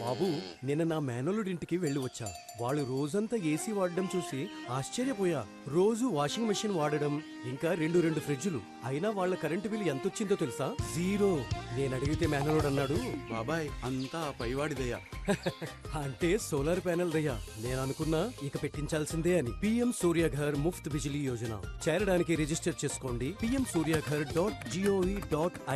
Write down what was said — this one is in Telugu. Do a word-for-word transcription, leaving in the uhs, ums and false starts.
బాబు నిన్న నా మేనల్లుడింటికి వెళ్ళి వచ్చా. వాళ్ళు రోజంతా ఏసీ వాడడం చూసి ఆశ్చర్యపోయా. రోజు వాషింగ్ మెషిన్ వాడడం, ఇంకా రెండు రెండు ఫ్రిడ్జులు. అయినా వాళ్ళ కరెంటు బిల్ ఎంతొచ్చిందో తెలుసా? జీరో. నేను అడిగితే మేనల్లుడు అన్నాడు, బాబాయ్ అంతా ఆ పైవాడిదయ్యా. అంటే సోలార్ ప్యానెల్ దయ్యా. నేను అనుకున్నా ఇక పెట్టించాల్సిందే అని. పిఎం సూర్యఘర్ ముఫ్త్ బిజిలీ యోజన చేరడానికి రిజిస్టర్ చేసుకోండి PM Surya Ghar dot GOV dot